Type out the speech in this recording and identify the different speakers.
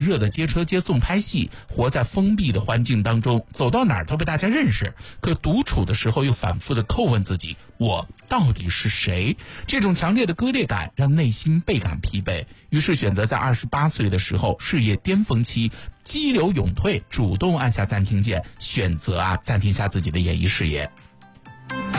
Speaker 1: 热的街车接送拍戏，活在封闭的环境当中，走到哪儿都被大家认识，可独处的时候又反复的叩问自己，我到底是谁？这种强烈的割裂感让内心倍感疲惫，于是选择在28岁的时候，事业巅峰期，激流勇退，主动按下暂停键，选择暂停下自己的演艺事业。